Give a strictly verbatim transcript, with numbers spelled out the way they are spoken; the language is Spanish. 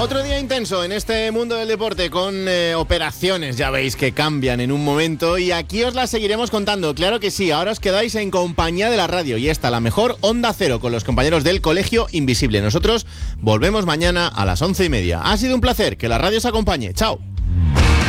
Otro día intenso en este mundo del deporte con eh, operaciones, ya veis que cambian en un momento y aquí os las seguiremos contando, claro que sí. Ahora os quedáis en compañía de la radio y esta, la mejor Onda Cero, con los compañeros del Colegio Invisible. Nosotros volvemos mañana a las once y media. Ha sido un placer, que la radio os acompañe. Chao.